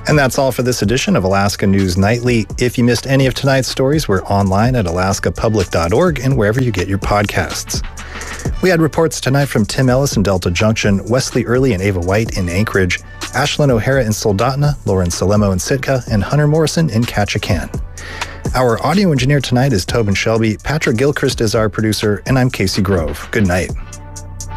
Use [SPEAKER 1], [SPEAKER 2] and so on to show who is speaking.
[SPEAKER 1] And that's all for this edition of Alaska News Nightly. If you missed any of tonight's stories, we're online at alaskapublic.org and wherever you get your podcasts. We had reports tonight from Tim Ellis in Delta Junction, Wesley Early and Ava White in Anchorage, Ashlyn O'Hara in Soldotna, Lauren Salemo in Sitka, and Hunter Morrison in Ketchikan. Our audio engineer tonight is Tobin Shelby, Patrick Gilchrist is our producer, and I'm Casey Grove. Good night.